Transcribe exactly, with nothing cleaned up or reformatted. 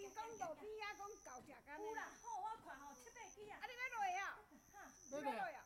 你讲路边啊，讲搞食干有啦，好，我看吼七八支啊。 啊，你要落啊？ 哈， 你要落啊？